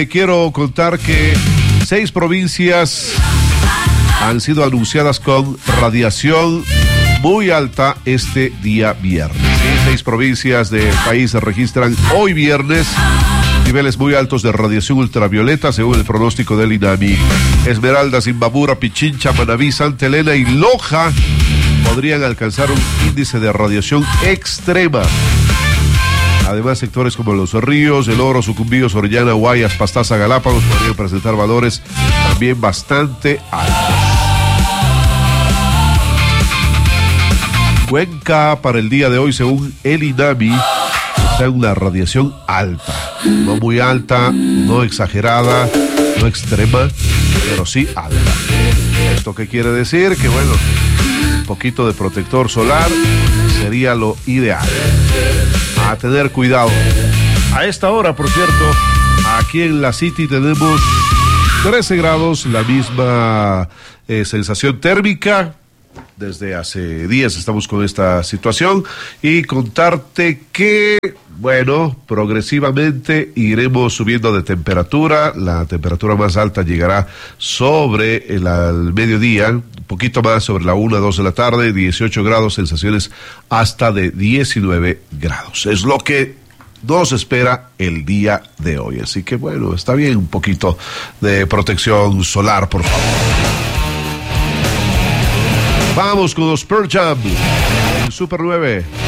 Quiero contar que 6 provincias han sido anunciadas con radiación muy alta este día viernes. 6 provincias del país registran hoy viernes niveles muy altos de radiación ultravioleta según el pronóstico del INAMI. Esmeraldas, Imbabura, Pichincha, Manabí, Santa Elena y Loja podrían alcanzar un índice de radiación extrema. Además, sectores como Los Ríos, El Oro, Sucumbíos, Orellana, Guayas, Pastaza, Galápagos podrían presentar valores también bastante altos. Cuenca para el día de hoy, según el INAMI, está en una radiación alta. No muy alta, no exagerada, no extrema, pero sí alta. ¿Esto qué quiere decir? Que bueno, un poquito de protector solar sería lo ideal. A tener cuidado. A esta hora, por cierto, aquí en la City tenemos 13 grados, la misma sensación térmica. Desde hace días estamos con esta situación y contarte que, bueno, progresivamente iremos subiendo de temperatura. La temperatura más alta llegará sobre al mediodía, un poquito más sobre la 1, 2 de la tarde, 18 grados, sensaciones hasta de 19 grados. Es lo que nos espera el día de hoy. Así que, bueno, está bien un poquito de protección solar, por favor. Vamos con los Pearl Jam en Super 9.